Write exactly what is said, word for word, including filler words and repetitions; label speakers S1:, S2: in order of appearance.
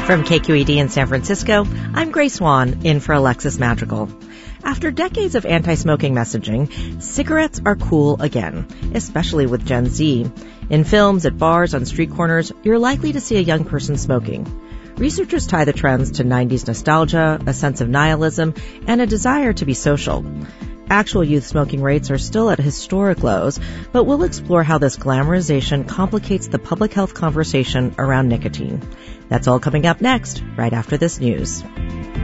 S1: From K Q E D in San Francisco, I'm Grace Swan, in for Alexis Madrigal. After decades of anti-smoking messaging, cigarettes are cool again, especially with Gen Z. In films, at bars, on street corners, you're likely to see a young person smoking. Researchers tie the trends to nineties nostalgia, a sense of nihilism, and a desire to be social. Actual youth smoking rates are still at historic lows, but we'll explore how this glamorization complicates the public health conversation around nicotine. That's all coming up next, right after this news.